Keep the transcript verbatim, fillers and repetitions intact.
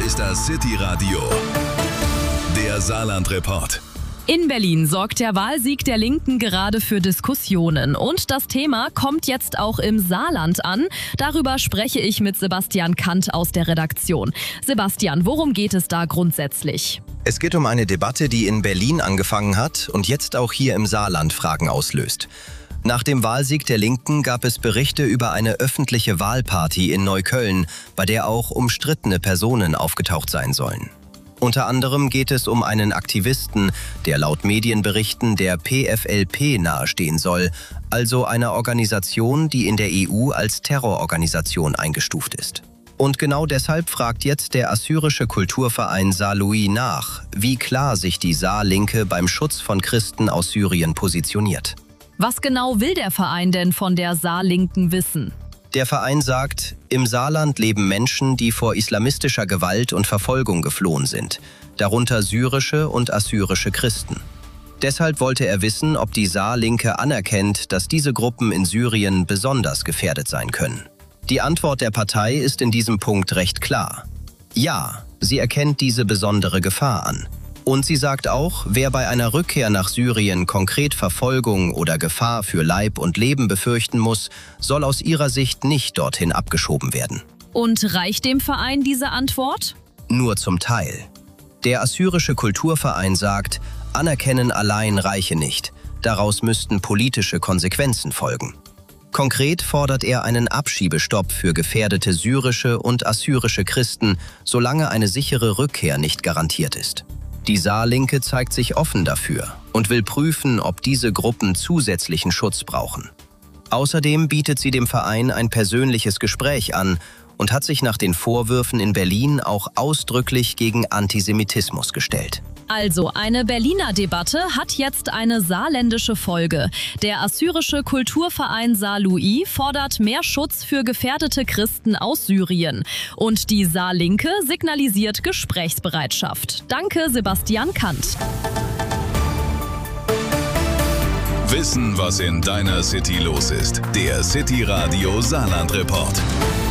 ist das City Radio, der Saarland-Report. In Berlin sorgt der Wahlsieg der Linken gerade für Diskussionen. Und das Thema kommt jetzt auch im Saarland an. Darüber spreche ich mit Sebastian Kant aus der Redaktion. Sebastian, worum geht es da grundsätzlich? Es geht um eine Debatte, die in Berlin angefangen hat und jetzt auch hier im Saarland Fragen auslöst. Nach dem Wahlsieg der Linken gab es Berichte über eine öffentliche Wahlparty in Neukölln, bei der auch umstrittene Personen aufgetaucht sein sollen. Unter anderem geht es um einen Aktivisten, der laut Medienberichten der P F L P nahestehen soll, also einer Organisation, die in der E U als Terrororganisation eingestuft ist. Und genau deshalb fragt jetzt der assyrische Kulturverein Saarlouis nach, wie klar sich die Saarlinke beim Schutz von Christen aus Syrien positioniert. Was genau will der Verein denn von der Saarlinken wissen? Der Verein sagt, im Saarland leben Menschen, die vor islamistischer Gewalt und Verfolgung geflohen sind, darunter syrische und assyrische Christen. Deshalb wollte er wissen, ob die Saarlinke anerkennt, dass diese Gruppen in Syrien besonders gefährdet sein können. Die Antwort der Partei ist in diesem Punkt recht klar. Ja, sie erkennt diese besondere Gefahr an. Und sie sagt auch, wer bei einer Rückkehr nach Syrien konkret Verfolgung oder Gefahr für Leib und Leben befürchten muss, soll aus ihrer Sicht nicht dorthin abgeschoben werden. Und reicht dem Verein diese Antwort? Nur zum Teil. Der assyrische Kulturverein sagt, Anerkennen allein reiche nicht. Daraus müssten politische Konsequenzen folgen. Konkret fordert er einen Abschiebestopp für gefährdete syrische und assyrische Christen, solange eine sichere Rückkehr nicht garantiert ist. Die Saarlinke zeigt sich offen dafür und will prüfen, ob diese Gruppen zusätzlichen Schutz brauchen. Außerdem bietet sie dem Verein ein persönliches Gespräch an und hat sich nach den Vorwürfen in Berlin auch ausdrücklich gegen Antisemitismus gestellt. Also, eine Berliner Debatte hat jetzt eine saarländische Folge. Der assyrische Kulturverein Saarlouis fordert mehr Schutz für gefährdete Christen aus Syrien. Und die Saarlinke signalisiert Gesprächsbereitschaft. Danke, Sebastian Kant. Wissen, was in deiner City los ist. Der City Radio Saarland-Report.